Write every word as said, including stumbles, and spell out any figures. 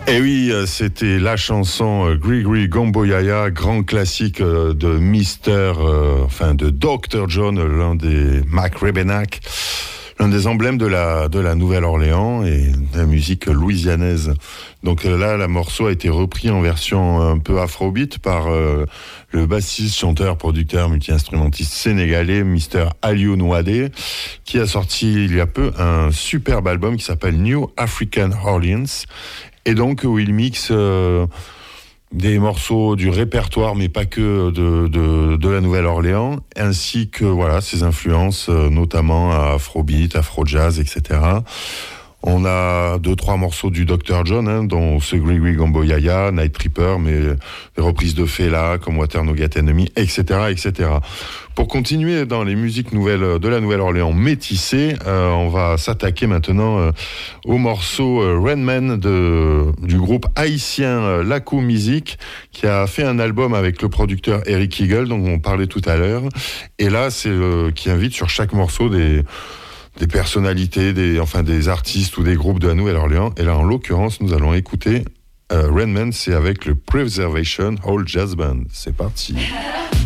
Et oui, c'était la chanson Grigri Gamboyaya, grand classique de Mister, euh, enfin de docteur John, l'un des Mac Rebennack, l'un des emblèmes de la, de la Nouvelle-Orléans et de la musique louisianaise. Donc là, le morceau a été repris en version un peu afrobeat par euh, le bassiste, chanteur, producteur, multi-instrumentiste sénégalais, Mister Aliou Nouadé, qui a sorti il y a peu un superbe album qui s'appelle New African Orleans. Et donc où il mixe euh, des morceaux du répertoire, mais pas que de, de, de la Nouvelle-Orléans, ainsi que voilà ses influences, euh, notamment afrobeat, afro-jazz, et cetera. On a deux, trois morceaux du docteur John, hein, dont ce Grigri Gamboyaya, Night Tripper, mais des reprises de Fela, comme Water No Get Enemy, et cetera, et cetera. Pour continuer dans les musiques nouvelles de la Nouvelle-Orléans métissées, euh, on va s'attaquer maintenant euh, au morceau euh, Rain Man de, du groupe haïtien euh, Laco Music, qui a fait un album avec le producteur Eric Eagle, dont on parlait tout à l'heure. Et là, c'est euh, qui invite sur chaque morceau des... des personnalités, des, enfin des artistes ou des groupes de la Nouvelle-Orléans. Et là, en l'occurrence, nous allons écouter euh, Rain Man, c'est avec le Preservation Whole Jazz Band. C'est parti.